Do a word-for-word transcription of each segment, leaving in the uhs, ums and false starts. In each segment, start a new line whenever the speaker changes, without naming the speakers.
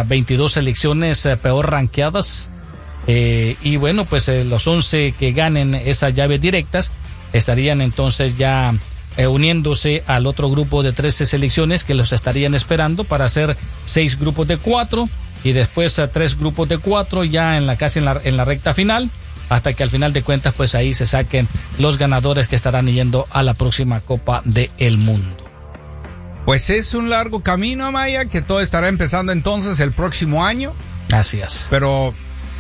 uh, veintidós selecciones uh, peor rankeadas. Eh, y bueno, pues eh, los once que ganen esas llaves directas estarían entonces ya eh, uniéndose al otro grupo de trece selecciones que los estarían esperando para hacer seis grupos de cuatro y después uh, tres grupos de cuatro ya en la casi en la, en la recta final, hasta que al final de cuentas pues ahí se saquen los ganadores que estarán yendo a la próxima Copa del Mundo.
Pues es un largo camino, Amaya, que todo estará empezando entonces el próximo año.
Gracias.
Pero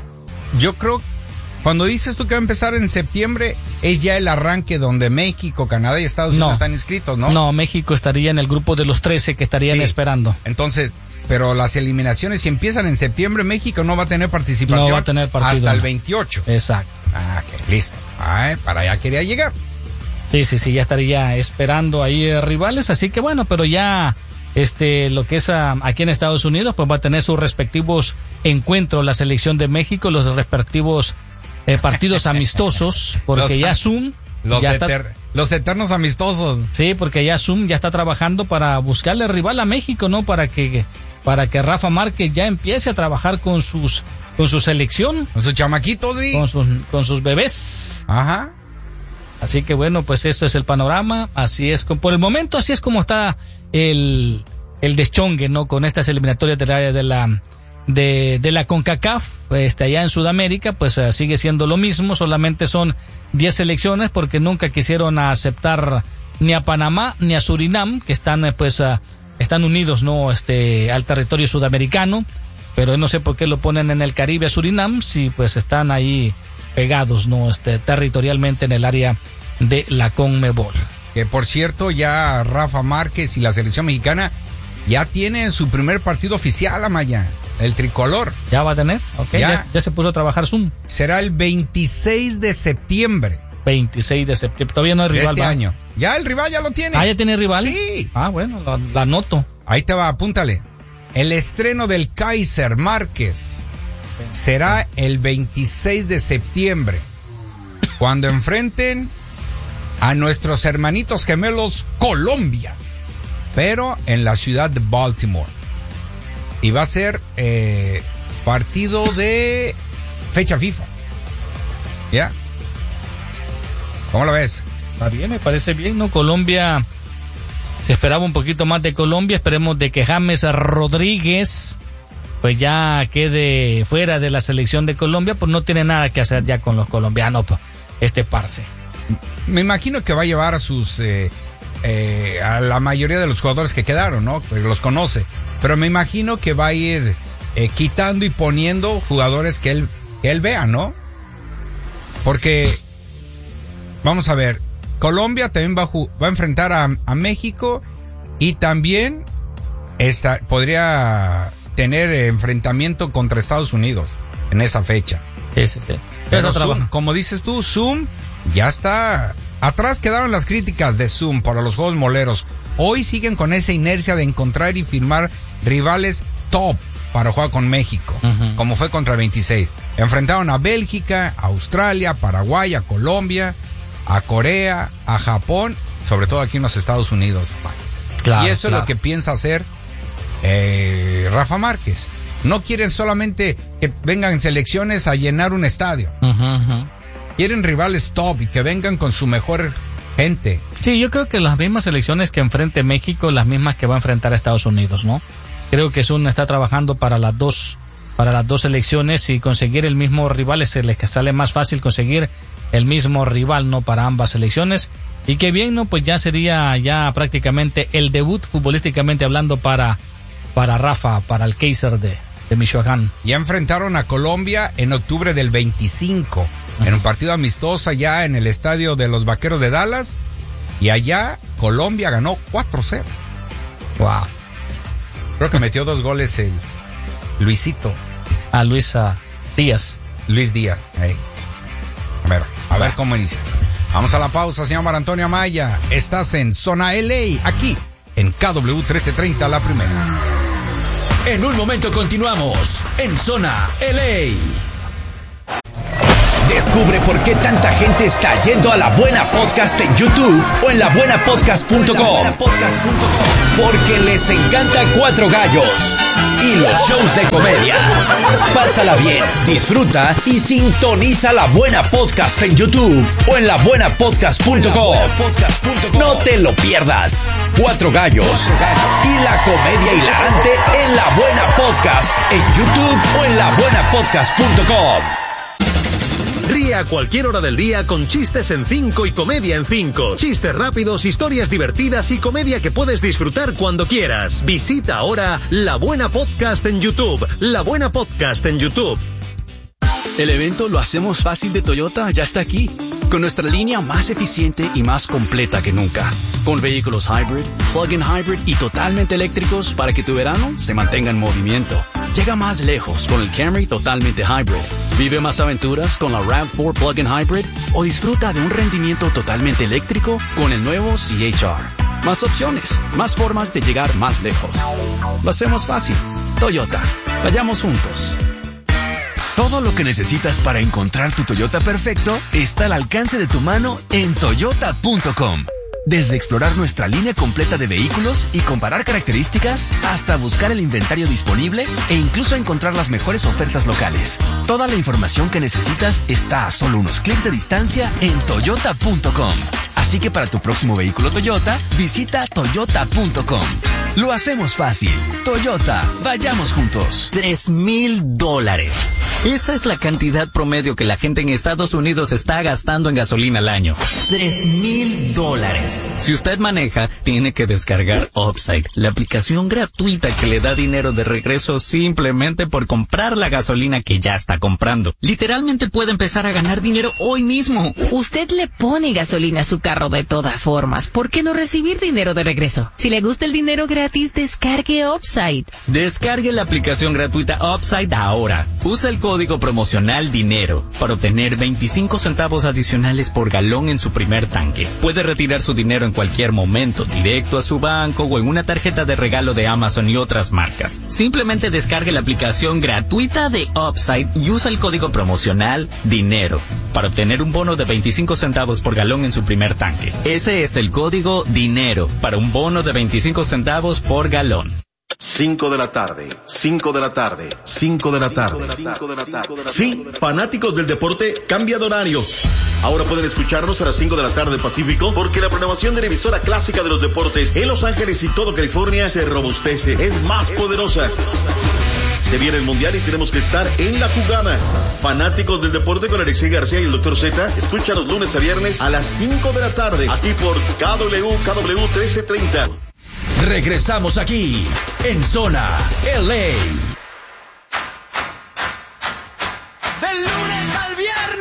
yo creo, cuando dices tú que va a empezar en septiembre, es ya el arranque donde México, Canadá y Estados Unidos no están inscritos, ¿no?
No, México estaría en el grupo de los trece que estarían sí. esperando.
Entonces, pero las eliminaciones si empiezan en septiembre, México no va a tener participación
no va a tener partido,
hasta el
no.
veintiocho.
Exacto.
Ah, que listo. Ah, para allá quería llegar.
Sí, sí, sí, ya estaría esperando ahí eh, rivales, así que bueno, pero ya este lo que es uh, aquí en Estados Unidos, pues va a tener sus respectivos encuentros la selección de México, los respectivos eh, partidos amistosos, porque los, ya Zoom
los,
ya
eter, está, los eternos amistosos.
Sí, porque ya Zoom ya está trabajando para buscarle rival a México, ¿no? Para que para que Rafa Márquez ya empiece a trabajar con sus con su selección,
con sus chamaquitos, ¿sí?
con sus con sus bebés.
Ajá.
Así que bueno, pues esto es el panorama, así es, por el momento así es como está el, el deschongue, ¿no? Con estas eliminatorias de la, de la, de, de la CONCACAF, este, allá en Sudamérica, pues uh, sigue siendo lo mismo, solamente son diez selecciones porque nunca quisieron aceptar ni a Panamá ni a Surinam, que están, pues, uh, están unidos, ¿no? Este, al territorio sudamericano, pero no sé por qué lo ponen en el Caribe a Surinam, si pues están ahí pegados, ¿no? Este, territorialmente en el área de la CONMEBOL.
Que por cierto, ya Rafa Márquez y la selección mexicana ya tienen su primer partido oficial, Amaya, el tricolor.
¿Ya va a tener? Ok, ya, ya, ya se puso a trabajar Zoom.
Será el veintiséis de septiembre.
veintiséis de septiembre, todavía no hay rival.
Este año. Ya el rival ya lo tiene.
Ah, ¿ya tiene rival?
Sí.
Ah, bueno, la, la anoto.
Ahí te va, apúntale. El estreno del Kaiser Márquez será el veintiséis de septiembre, cuando enfrenten a nuestros hermanitos gemelos Colombia, pero en la ciudad de Baltimore. Y va a ser eh, partido de fecha FIFA. ¿Ya? ¿Cómo lo ves?
Está bien, me parece bien, ¿no? Colombia, se esperaba un poquito más de Colombia, esperemos de que James Rodríguez pues ya quede fuera de la selección de Colombia, pues no tiene nada que hacer ya con los colombianos, pues, este parce.
Me imagino que va a llevar a sus eh, eh, a la mayoría de los jugadores que quedaron, ¿no? Porque los conoce. Pero me imagino que va a ir eh, quitando y poniendo jugadores que él que él vea, ¿no? Porque vamos a ver, Colombia también va a, ju- va a enfrentar a, a México y también esta, podría tener enfrentamiento contra Estados Unidos en esa fecha.
Sí, sí, sí.
Pero Zoom, como dices tú, Zoom ya está. Atrás quedaron las críticas de Zoom para los Juegos Moleros. Hoy siguen con esa inercia de encontrar y firmar rivales top para jugar con México, uh-huh. como fue contra veintiséis. Enfrentaron a Bélgica, a Australia, a Paraguay, a Colombia, a Corea, a Japón, sobre todo aquí en los Estados Unidos. Claro, y eso claro. es lo que piensa hacer eh, Rafa Márquez. No quieren solamente que vengan selecciones a llenar un estadio. Uh-huh, uh-huh. Quieren rivales top y que vengan con su mejor gente.
Sí, yo creo que las mismas selecciones que enfrente México, las mismas que va a enfrentar a Estados Unidos, ¿no? Creo que Zoom está trabajando para las dos, para las dos selecciones y conseguir el mismo rival, se les sale más fácil conseguir el mismo rival, ¿no? Para ambas selecciones. Y que bien, ¿no? Pues ya sería ya prácticamente el debut futbolísticamente hablando para, para Rafa, para el Kaiser de, de Michoacán.
Ya enfrentaron a Colombia en octubre del veinticinco, uh-huh. en un partido amistoso allá en el estadio de los Vaqueros de Dallas, y allá Colombia ganó cuatro cero.
Wow.
Creo que metió dos goles el Luisito.
A Luisa Díaz.
Luis Díaz. Ahí. A ver, a ver cómo inicia. Vamos a la pausa, señor Mar Antonio Amaya. Estás en Zona L A, aquí en K W trece treinta, la primera.
En un momento continuamos en Zona L A. Descubre por qué tanta gente está yendo a La Buena Podcast en YouTube o en la buena podcast punto com. Porque les encanta Cuatro Gallos y los shows de comedia. Pásala bien, disfruta y sintoniza La Buena Podcast en YouTube o en la buena podcast punto com. No te lo pierdas. Cuatro Gallos y la comedia hilarante en La Buena Podcast en YouTube o en la buena podcast punto com.
Ríe a cualquier hora del día con chistes en cinco y comedia en cinco. Chistes rápidos, historias divertidas y comedia que puedes disfrutar cuando quieras. Visita ahora La Buena Podcast en YouTube. La Buena Podcast en YouTube.
El evento Lo Hacemos Fácil de Toyota ya está aquí, con nuestra línea más eficiente y más completa que nunca, con vehículos hybrid, plug-in hybrid y totalmente eléctricos para que tu verano se mantenga en movimiento. Llega más lejos con el Camry totalmente hybrid. Vive más aventuras con la RAV cuatro plug-in hybrid o disfruta de un rendimiento totalmente eléctrico con el nuevo C H R. Más opciones, más formas de llegar más lejos. Lo hacemos fácil. Toyota. Vayamos juntos.
Todo lo que necesitas para encontrar tu Toyota perfecto está al alcance de tu mano en toyota punto com. Desde explorar nuestra línea completa de vehículos y comparar características, hasta buscar el inventario disponible e incluso encontrar las mejores ofertas locales. Toda la información que necesitas está a solo unos clics de distancia en toyota punto com. Así que para tu próximo vehículo Toyota, visita toyota punto com. Lo hacemos fácil. Toyota, vayamos juntos.
Tres mil dólares. Esa es la cantidad promedio que la gente en Estados Unidos está gastando en gasolina al año. Tres mil dólares. Si usted maneja, tiene que descargar Upside, la aplicación gratuita que le da dinero de regreso simplemente por comprar la gasolina que ya está comprando. Literalmente puede empezar a ganar dinero hoy mismo.
Usted le pone gasolina a su carro de todas formas. ¿Por qué no recibir dinero de regreso? Si le gusta el dinero gratis, descargue Upside.
Descargue la aplicación gratuita Upside ahora. Usa el código promocional DINERO para obtener veinticinco centavos adicionales por galón en su primer tanque. Puede retirar su dinero en cualquier momento, directo a su banco o en una tarjeta de regalo de Amazon y otras marcas. Simplemente descargue la aplicación gratuita de Upside y usa el código promocional DINERO para obtener un bono de veinticinco centavos por galón en su primer tanque. Ese es el código DINERO para un bono de veinticinco centavos por galón.
cinco de la tarde, cinco de la tarde, cinco de la tarde. Sí, fanáticos del deporte, cambia de horario. Ahora pueden escucharnos a las cinco de la tarde Pacífico, porque la programación de la emisora clásica de los deportes en Los Ángeles y todo California se robustece, es más poderosa. Se viene el Mundial y tenemos que estar en la jugada. Fanáticos del deporte con Alexei García y el doctor Z, escucha los lunes a viernes a las cinco de la tarde, aquí por K W K W trece treinta.
Regresamos aquí, en Zona L A.
Del lunes al viernes.